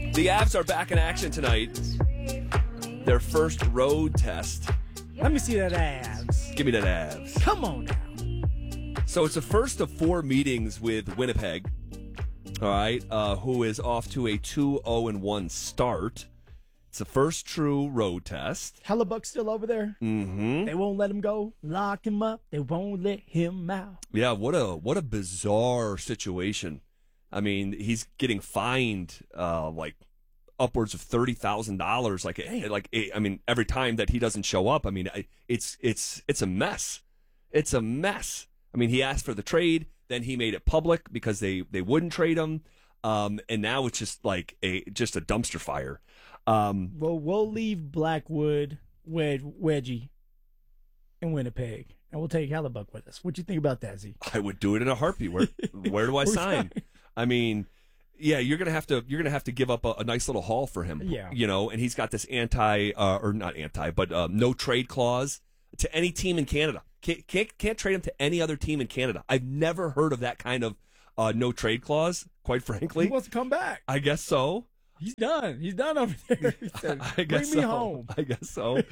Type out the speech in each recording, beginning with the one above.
The Avs are back in action tonight. Their first road test. Let me see that abs. Give me that Avs. Come on now. So it's the first of 4 meetings with Winnipeg. All right, who is off to a 2-0-1 start. It's the first true road test. Hellebuck's still over there. Mm-hmm. They won't let him go. Lock him up. They won't let him out. Yeah, what a bizarre situation. I mean, he's getting fined like upwards of $30,000. I mean, every time that he doesn't show up. I mean, it's a mess. It's a mess. I mean, he asked for the trade, then he made it public because they wouldn't trade him, and now it's just like just a dumpster fire. Well, we'll leave Blackwood, Wedgie, and Winnipeg, and we'll take Hellebuck with us. What do you think about that, Z? I would do it in a heartbeat. Where do I sign? I mean, yeah, you're gonna have to give up a nice little haul for him. Yeah, and he's got this no trade clause to any team in Canada. Can't trade him to any other team in Canada. I've never heard of that kind of no trade clause. Quite frankly, he wants to come back. I guess so. He's done. He's done over there. He said, Bring me home. I guess so.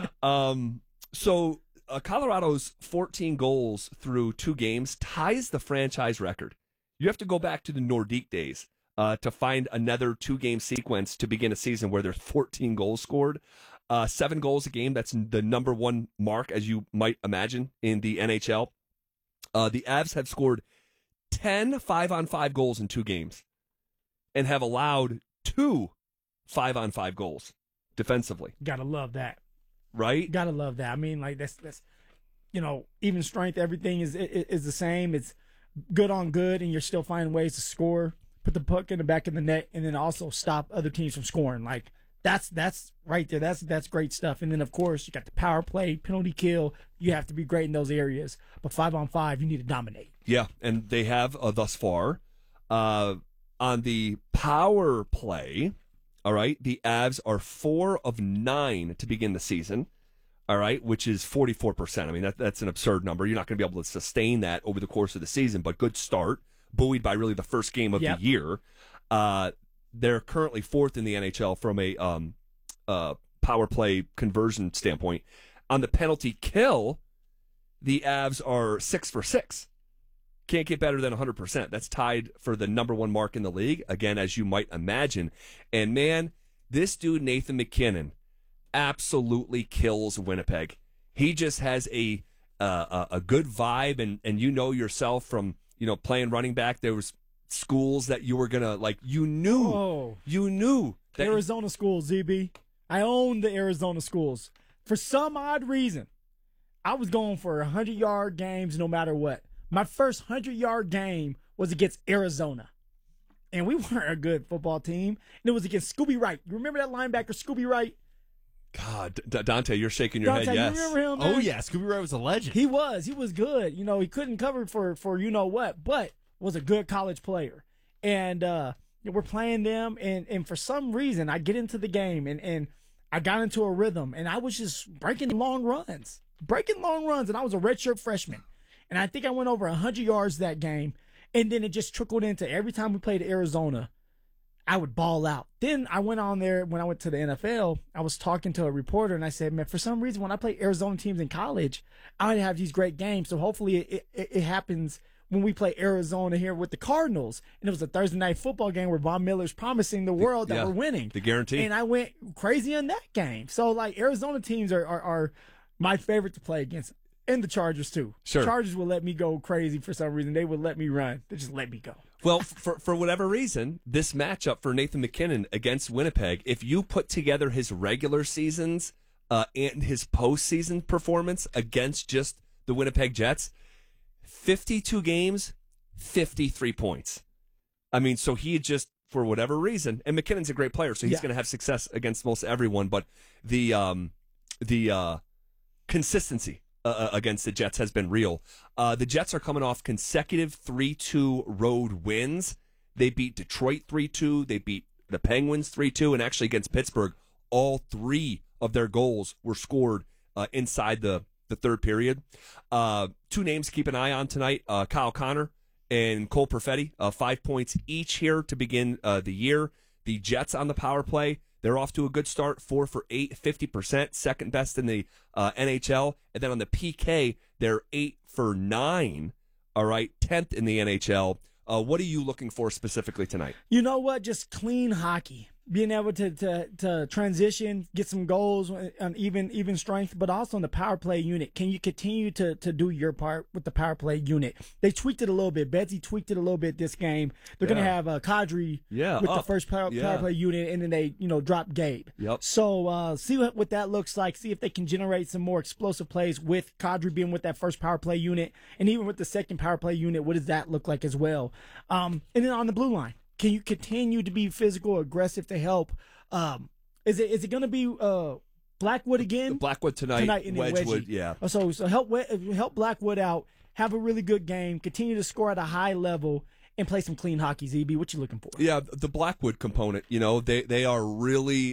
So Colorado's 14 goals through 2 games ties the franchise record. You have to go back to the Nordique days to find another 2-game sequence to begin a season where there's 14 goals scored. 7 goals a game. That's the number 1 mark, as you might imagine, in the NHL. The Avs have scored 10 5-on-5 goals in 2 games and have allowed 2 5-on-5 goals defensively. Gotta love that. Right? Gotta love that. I mean, like that's even strength, everything is the same. It's good on good, and you're still finding ways to score, put the puck in the back of the net, and then also stop other teams from scoring. Like that's right there. That's great stuff. And then of course you got the power play, penalty kill. You have to be great in those areas. But 5-on-5, you need to dominate. Yeah, and they have thus far. On the power play, all right, the Avs are 4 of 9 to begin the season, all right, which is 44%. I mean, that's an absurd number. You're not going to be able to sustain that over the course of the season, but good start, buoyed by really the first game of the year. They're currently 4th in the NHL from a power play conversion standpoint. On the penalty kill, the Avs are 6 for 6. Can't get better than 100%. That's tied for the number 1 mark in the league, again, as you might imagine. And, man, this dude, Nathan MacKinnon, absolutely kills Winnipeg. He just has a good vibe, and you know yourself from, playing running back, there was schools that you were going to, you knew that Arizona schools, ZB. I own the Arizona schools. For some odd reason, I was going for 100-yard games no matter what. My first 100-yard game was against Arizona. And we weren't a good football team. And it was against Scooby Wright. You remember that linebacker, Scooby Wright? God, Dante, you're shaking your head, yes. You remember him, man? Oh, yeah. Scooby Wright was a legend. He was good. He couldn't cover for you-know-what, but was a good college player. And we're playing them, and for some reason, I get into the game, and I got into a rhythm, and I was just breaking long runs. And I was a redshirt freshman. And I think I went over 100 yards that game. And then it just trickled into every time we played Arizona, I would ball out. Then I went on there, when I went to the NFL, I was talking to a reporter, and I said, man, for some reason, when I play Arizona teams in college, I would have these great games. So hopefully it happens when we play Arizona here with the Cardinals. And it was a Thursday night football game where Von Miller's promising the world that we're winning. The guarantee. And I went crazy in that game. So, Arizona teams are my favorite to play against. And the Chargers, too. Sure. Chargers will let me go crazy for some reason. They would let me run. They just let me go. Well, for whatever reason, this matchup for Nathan MacKinnon against Winnipeg, if you put together his regular seasons and his postseason performance against just the Winnipeg Jets, 52 games, 53 points. I mean, so he just, for whatever reason, and McKinnon's a great player, so he's going to have success against most everyone, but the consistency against the Jets has been real. The Jets are coming off consecutive 3-2 road wins. They beat Detroit 3-2. They beat the Penguins 3-2. And actually against Pittsburgh, all 3 of their goals were scored inside the third period. 2 names to keep an eye on tonight, Kyle Connor and Cole Perfetti, 5 points each here to begin the year. The Jets on the power play, they're off to a good start, 4 for 8, 50%, second best in the NHL. And then on the PK, they're 8 for 9, all right, 10th in the NHL. What are you looking for specifically tonight? You know what? Just clean hockey. Being able to transition, get some goals on even strength, but also in the power play unit. Can you continue to do your part with the power play unit? They tweaked it a little bit. Betsy tweaked it a little bit this game. They're going to have Kadri with the first power play unit, and then they drop Gabe. Yep. So see what that looks like. See if they can generate some more explosive plays with Kadri being with that first power play unit, and even with the second power play unit. What does that look like as well? And then on the blue line. Can you continue to be physical, aggressive to help? Is it going to be Blackwood again? Blackwood tonight and Wedgwood, yeah. So help Blackwood out, have a really good game, continue to score at a high level, and play some clean hockey. ZB, what you looking for? Yeah, the Blackwood component. They are really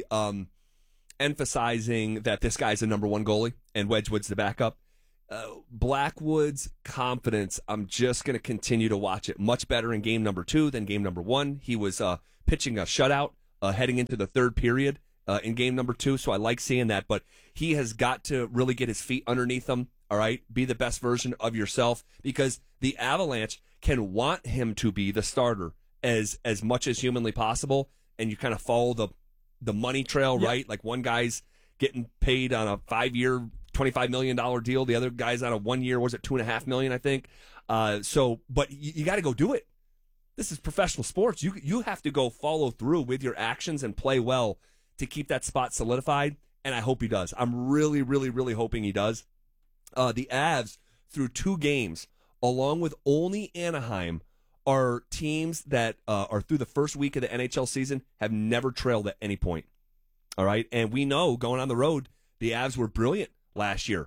emphasizing that this guy's a number one goalie and Wedgwood's the backup. Blackwood's confidence, I'm just going to continue to watch it. Much better in game number 2 than game number 1. He was pitching a shutout heading into the third period in game number 2, so I like seeing that. But he has got to really get his feet underneath him, all right? Be the best version of yourself, because the Avalanche can want him to be the starter as much as humanly possible, and you kind of follow the money trail, right? Like one guy's getting paid on a 5-year $25 million deal. The other guy's on a 1 year, was it $2.5 million, I think. But you got to go do it. This is professional sports. You have to go follow through with your actions and play well to keep that spot solidified. And I hope he does. I'm really, really, really hoping he does. The Avs, through 2 games, along with only Anaheim, are teams that are through the first week of the NHL season have never trailed at any point. All right. And we know going on the road, the Avs were brilliant last year.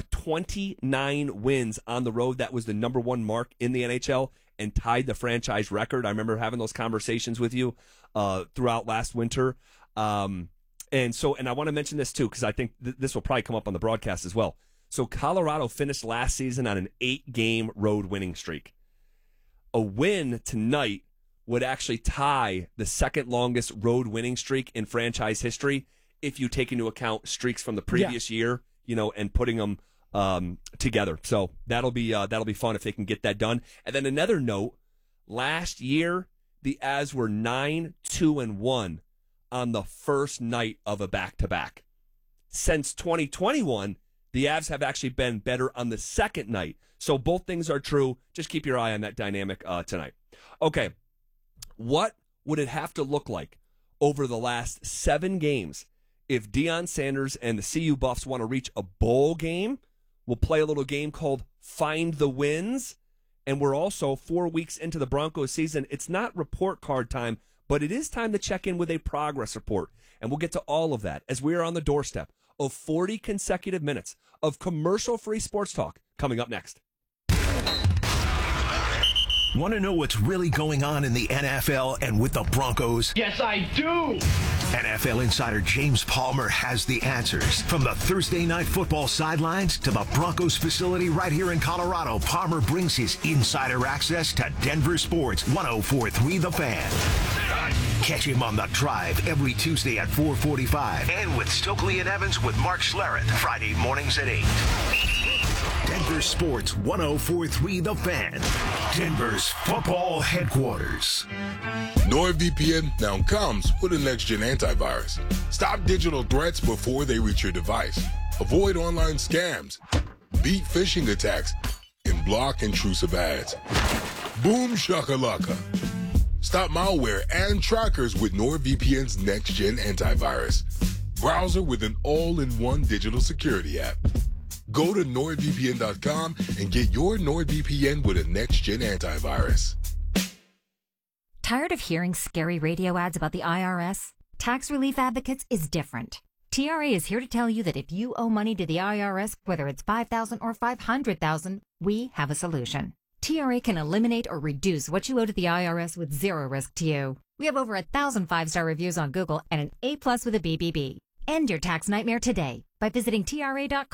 29 wins on the road. That was the number 1 mark in the NHL and tied the franchise record. I remember having those conversations with you throughout last winter. And I want to mention this too, because I think this will probably come up on the broadcast as well. So Colorado finished last season on an 8-game road winning streak. A win tonight would actually tie the second longest road winning streak in franchise history if you take into account streaks from the previous year, and putting them together. So that'll be fun if they can get that done. And then another note, last year the Avs were 9-2-1 on the first night of a back-to-back. Since 2021, the Avs have actually been better on the second night. So both things are true. Just keep your eye on that dynamic tonight. Okay, what would it have to look like over the last 7 games if Deion Sanders and the CU Buffs want to reach a bowl game? We'll play a little game called Find the Wins. And we're also 4 weeks into the Broncos season. It's not report card time, but it is time to check in with a progress report. And we'll get to all of that as we are on the doorstep of 40 consecutive minutes of commercial-free sports talk coming up next. Want to know what's really going on in the NFL and with the Broncos? Yes, I do! NFL insider James Palmer has the answers. From the Thursday Night Football sidelines to the Broncos facility right here in Colorado, Palmer brings his insider access to Denver Sports 104.3 The Fan. Catch him on The Drive every Tuesday at 4:45 and with Stokely and Evans with Mark Schlereth Friday mornings at 8. Denver Sports 104.3 The Fan, Denver's football headquarters. NordVPN now comes with a next-gen antivirus. Stop digital threats before they reach your device. Avoid online scams, beat phishing attacks, and block intrusive ads. Boom shakalaka. Stop malware and trackers with NordVPN's next-gen antivirus. Browser with an all-in-one digital security app. Go to NordVPN.com and get your NordVPN with a next-gen antivirus. Tired of hearing scary radio ads about the IRS? Tax Relief Advocates is different. TRA is here to tell you that if you owe money to the IRS, whether it's $5,000 or $500,000, we have a solution. TRA can eliminate or reduce what you owe to the IRS with zero risk to you. We have over 1,000 5-star reviews on Google and an A+ with a BBB. End your tax nightmare today by visiting TRA.com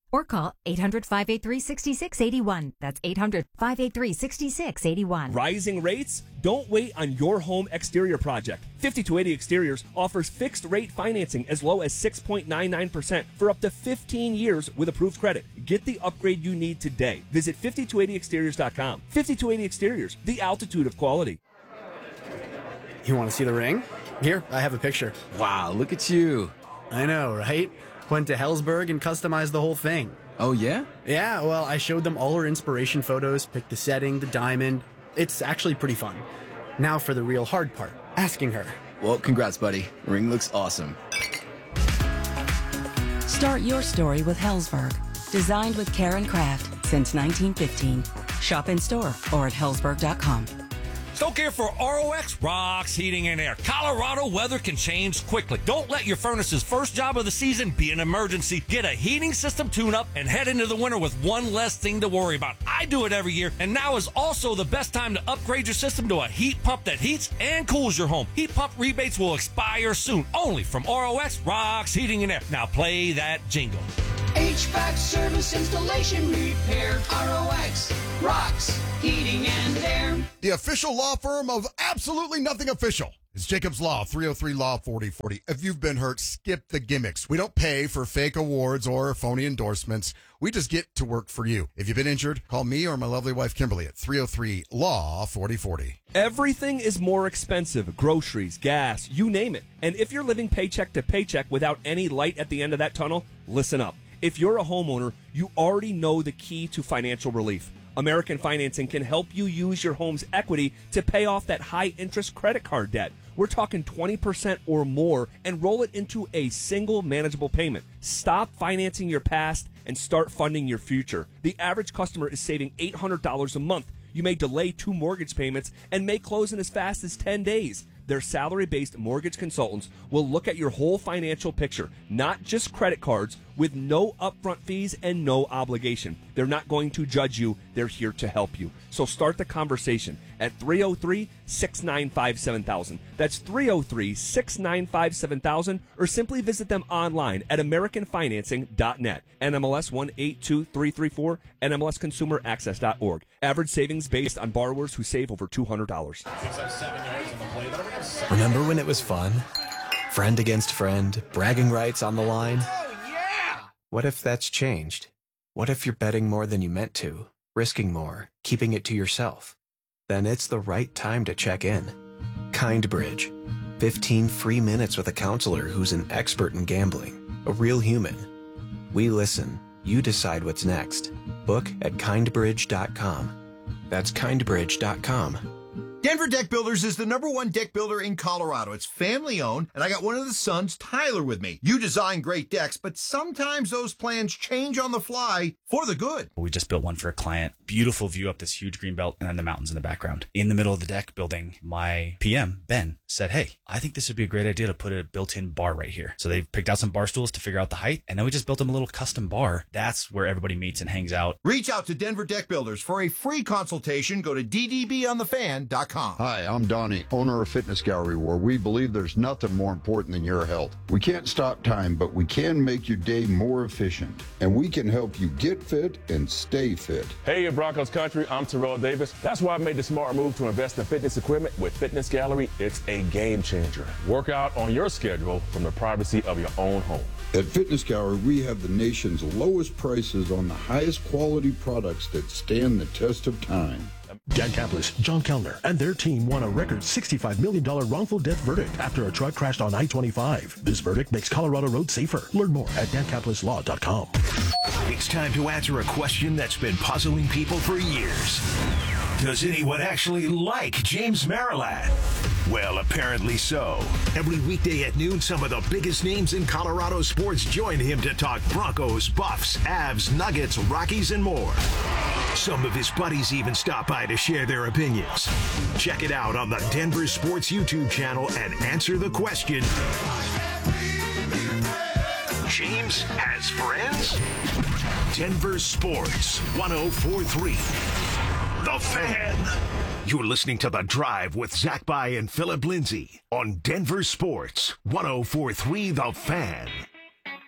Or call 800-583-6681. That's 800-583-6681. Rising rates? Don't wait on your home exterior project. 5280 Exteriors offers fixed rate financing as low as 6.99% for up to 15 years with approved credit. Get the upgrade you need today. Visit 5280exteriors.com. 5280 Exteriors, the altitude of quality. You want to see the ring? Here, I have a picture. Wow, look at you. I know, right? Went to Hellsberg and customized the whole thing. Oh, yeah? Yeah, well, I showed them all our inspiration photos, picked the setting, the diamond. It's actually pretty fun. Now for the real hard part, asking her. Well, congrats, buddy. Ring looks awesome. Start your story with Hellsberg. Designed with care and craft since 1915. Shop in store or at hellsberg.com. Don't care for ROX Rocks Heating and Air. Colorado weather can change quickly. Don't let your furnace's first job of the season be an emergency. Get a heating system tune-up and head into the winter with one less thing to worry about. I do it every year, and now is also the best time to upgrade your system to a heat pump that heats and cools your home. Heat pump rebates will expire soon, only from ROX Rocks Heating and Air. Now play that jingle. HVAC service, installation, repair. ROX Rocks Heating and Air. The official law firm of absolutely nothing official. It's Jacobs Law, 303 Law 4040. If you've been hurt, skip the gimmicks. We don't pay for fake awards or phony endorsements. We just get to work for you. If you've been injured, call me or my lovely wife Kimberly at 303 Law 4040. Everything is more expensive. Groceries, gas, you name it. And if you're living paycheck to paycheck without any light at the end of that tunnel, listen up. If you're a homeowner, you already know the key to financial relief. American Financing can help you use your home's equity to pay off that high-interest credit card debt. We're talking 20% or more, and roll it into a single manageable payment. Stop financing your past and start funding your future. The average customer is saving $800 a month. You may delay 2 mortgage payments and may close in as fast as 10 days. Their salary-based mortgage consultants will look at your whole financial picture, not just credit cards, with no upfront fees and no obligation. They're not going to judge you. They're here to help you. So start the conversation at 303-695-7000. That's 303-695-7000, or simply visit them online at AmericanFinancing.net. NMLS 182334, NMLSConsumerAccess.org. Average savings based on borrowers who save over $200. Remember when it was fun? Friend against friend, bragging rights on the line. Oh, yeah! What if that's changed? What if you're betting more than you meant to, risking more, keeping it to yourself? Then it's the right time to check in. KindBridge. 15 free minutes with a counselor who's an expert in gambling, a real human. We listen. You decide what's next. Book at kindbridge.com. That's kindbridge.com. Denver Deck Builders is the #1 deck builder in Colorado. It's family owned, and I got one of the sons, Tyler, with me. You design great decks, but sometimes those plans change on the fly for the good. We just built one for a client. Beautiful view up this huge green belt and then the mountains in the background. In the middle of the deck building, my PM, Ben, said, hey, I think this would be a great idea to put a built-in bar right here. So they picked out some bar stools to figure out the height, and then we just built them a little custom bar. That's where everybody meets and hangs out. Reach out to Denver Deck Builders for a free consultation. Go to ddbonthefan.com. Hi, I'm Donnie, owner of Fitness Gallery, where we believe there's nothing more important than your health. We can't stop time, but we can make your day more efficient. And we can help you get fit and stay fit. Hey, Broncos country, I'm Terrell Davis. That's why I made the smart move to invest in fitness equipment with Fitness Gallery. It's a game changer. Work out on your schedule from the privacy of your own home. At Fitness Gallery, we have the nation's lowest prices on the highest quality products that stand the test of time. Dan Caplis, John Kellner, and their team won a record $65 million wrongful death verdict after a truck crashed on I-25. This verdict makes Colorado roads safer. Learn more at dancaplisLaw.com. It's time to answer a question that's been puzzling people for years. Does anyone actually like James Marilat? Well, apparently so. Every weekday at noon, some of the biggest names in Colorado sports join him to talk Broncos, Buffs, Avs, Nuggets, Rockies, and more. Some of his buddies even stop by to share their opinions. Check it out on the Denver Sports YouTube channel and answer the question, James has friends? Denver Sports 104.3. The Fan. You're listening to The Drive with Zach By and Philip Lindsay on Denver Sports 104.3 The Fan.